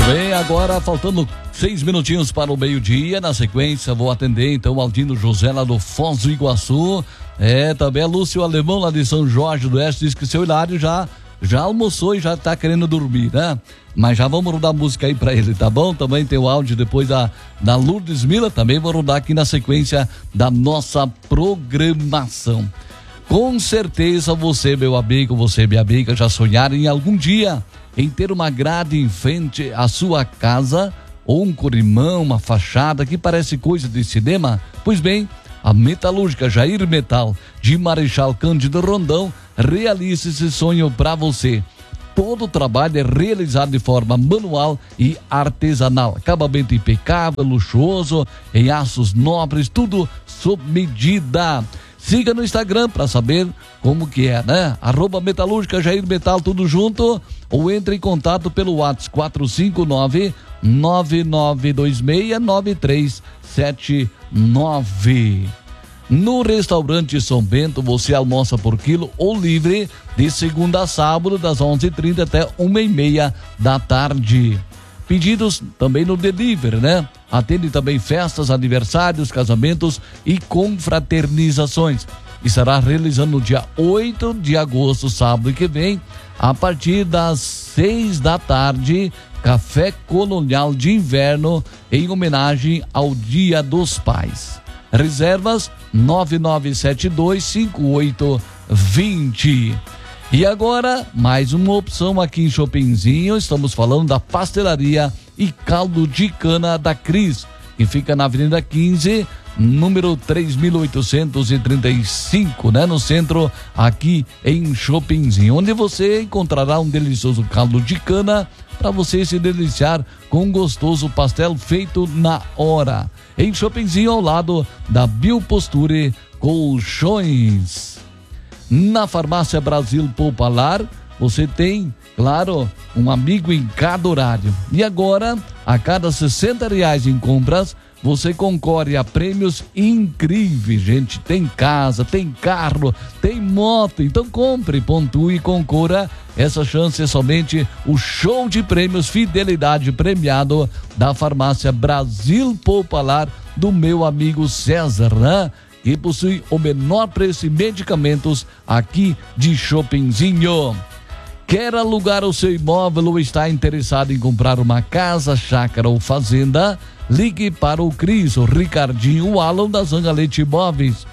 Bem, agora faltando 6 minutinhos para o meio-dia. Na sequência, vou atender então o Aldino José lá do Foz do Iguaçu. Também a Lúcio Alemão lá de São Jorge do Oeste diz que seu Hilário já almoçou e já tá querendo dormir, né? Mas já vamos rodar música aí pra ele, tá bom? Também tem o áudio depois da Lourdes Mila, também vou rodar aqui na sequência da nossa programação. Com certeza você, meu amigo, você, minha amiga, já sonharam em algum dia em ter uma grade em frente à sua casa ou um corrimão, uma fachada que parece coisa de cinema? Pois bem, a metalúrgica Jair Metal de Marechal Cândido Rondão realiza esse sonho para você. Todo o trabalho é realizado de forma manual e artesanal. Acabamento impecável, luxuoso, em aços nobres, tudo sob medida. Siga no Instagram para saber como que é, né? @metalúrgica Jair Metal, tudo junto, ou entre em contato pelo WhatsApp 459-9926-9379. No restaurante São Bento você almoça por quilo ou livre de segunda a sábado das 11h30 até 1h30 da tarde. Pedidos também no delivery, né? Atende também festas, aniversários, casamentos e confraternizações. Estará realizando no dia 8 de agosto, sábado que vem, a partir das 6 da tarde, café colonial de inverno em homenagem ao Dia dos Pais. Reservas 99725820. E agora, mais uma opção aqui em Chopinzinho. Estamos falando da pastelaria e caldo de cana da Cris, que fica na Avenida 15, número 3835, né? No centro, aqui em Chopinzinho, onde você encontrará um delicioso caldo de cana para você se deliciar com um gostoso pastel feito na hora. Em Chopinzinho, ao lado da Bioposture Colchões. Na Farmácia Brasil Popular, você tem, claro, um amigo em cada horário. E agora, a cada R$60 em compras, você concorre a prêmios incríveis, gente. Tem casa, tem carro, tem moto. Então compre, pontue e concorra. Essa chance é somente o show de prêmios Fidelidade premiado da Farmácia Brasil Popular do meu amigo César, né? Que possui o menor preço em medicamentos aqui de Chopinzinho. Quer alugar o seu imóvel ou está interessado em comprar uma casa, chácara ou fazenda? Ligue para o Cris, o Ricardinho, o Alan da Zangalete Imóveis,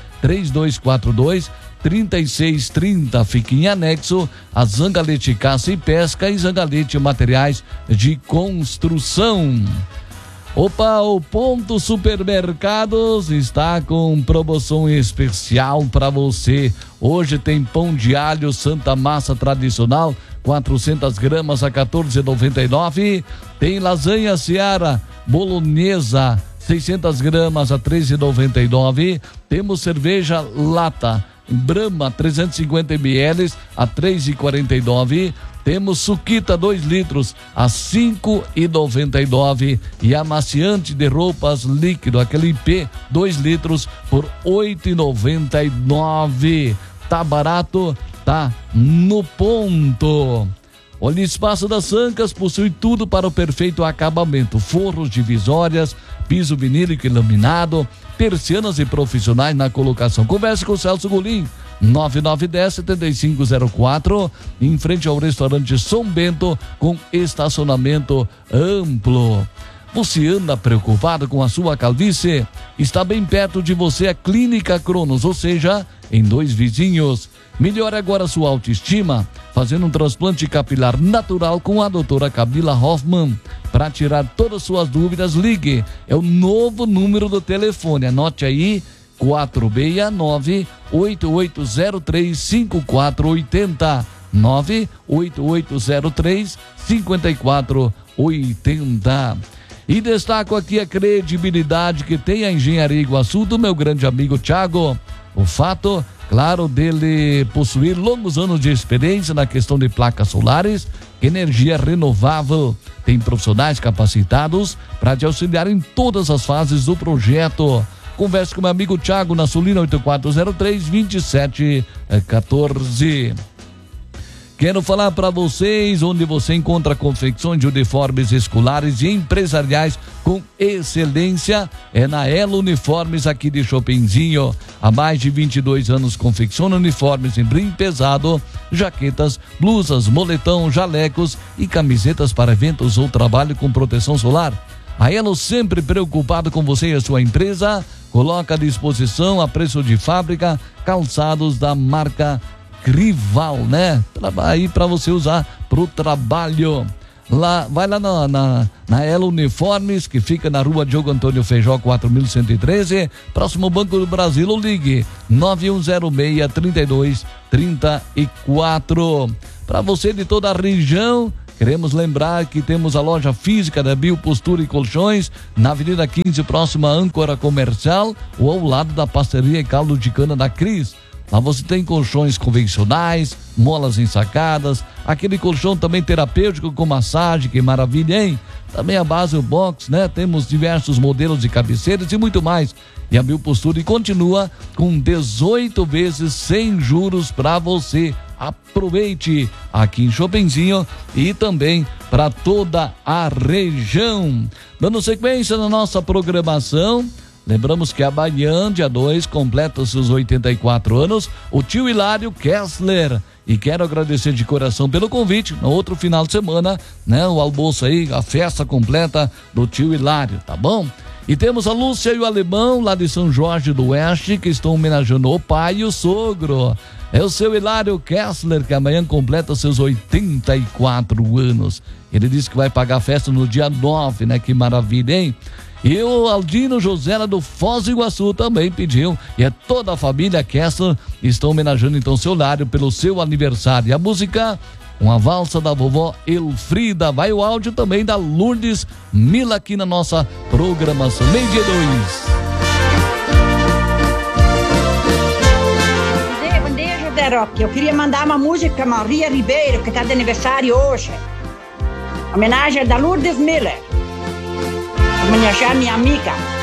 3242-3630. Fique em anexo a Zangalete Caça e Pesca e Zangalete Materiais de Construção. Opa, o Ponto Supermercados está com promoção especial para você. Hoje tem pão de alho Santa Massa tradicional, 400 gramas a R$14,99. Tem lasanha Seara bolonhesa, 600 gramas a R$13,99. Temos cerveja lata Brahma 350 ml a R$3,49. Temos suquita 2 litros a R$5,99 e amaciante de roupas líquido, aquele IP 2 litros por R$8,99. Tá barato, tá no ponto. Olha, Espaço das Ancas possui tudo para o perfeito acabamento: forros, divisórias, piso vinílico e laminado, persianas e profissionais na colocação. Converse com o Celso Golim, 9910-7504, em frente ao restaurante São Bento, com estacionamento amplo. Você anda preocupado com a sua calvície? Está bem perto de você a Clínica Cronos, ou seja, em 2 vizinhos. Melhore agora sua autoestima fazendo um transplante capilar natural com a doutora Camila Hoffman. Para tirar todas as suas dúvidas, ligue. É o novo número do telefone. Anote aí: 469-8803-5480. 98803-5480. E destaco aqui a credibilidade que tem a Engenharia Iguaçu do meu grande amigo Thiago. O fato, claro, dele possuir longos anos de experiência na questão de placas solares, energia renovável. Tem profissionais capacitados para te auxiliar em todas as fases do projeto. Converse com meu amigo Thiago na Sulina 8403-2714. Quero falar para vocês onde você encontra confecções de uniformes escolares e empresariais com excelência. É na Elo Uniformes aqui de Chopinzinho. Há mais de 22 anos confecciona uniformes em brim pesado, jaquetas, blusas, moletom, jalecos e camisetas para eventos ou trabalho com proteção solar. A Elo, sempre preocupado com você e a sua empresa, coloca à disposição a preço de fábrica calçados da marca Rival, né? Aí para você usar pro trabalho. Lá, vai lá na Elo Uniformes, que fica na rua Diogo Antônio Feijó 4113, próximo Banco do Brasil, ou ligue 9106-3234. Para você de toda a região, queremos lembrar que temos a loja física da Biopostura e Colchões na Avenida 15, próxima à Âncora Comercial, ou ao lado da Pastelaria e Caldo de Cana da Cris. Lá você tem colchões convencionais, molas ensacadas, aquele colchão também terapêutico com massagem, que maravilha, hein? Também a base, o box, né? Temos diversos modelos de cabeceiras e muito mais. E a Biopostura continua com 18 vezes sem juros para você. Aproveite aqui em Chopinzinho e também para toda a região. Dando sequência na nossa programação, lembramos que amanhã, dia 2, completa seus 84 anos, o tio Hilário Kessler. E quero agradecer de coração pelo convite. No outro final de semana, né? O almoço aí, a festa completa do tio Hilário, tá bom? E temos a Lúcia e o Alemão, lá de São Jorge do Oeste, que estão homenageando o pai e o sogro. É o seu Hilário Kessler, que amanhã completa seus 84 anos. Ele disse que vai pagar a festa no dia 9, né? Que maravilha, hein? E o Aldino José do Foz do Iguaçu também pediu. E é toda a família Kessler estão homenageando então seu Hilário pelo seu aniversário. E a música, uma valsa da vovó Elfrida. Vai o áudio também da Lourdes Mila aqui na nossa programação. Meio-dia 2. Bom dia, José Roque. Eu queria mandar uma música Maria Ribeiro, que está de aniversário hoje. Homenagem da Lourdes Miller. Homenagear minha amiga.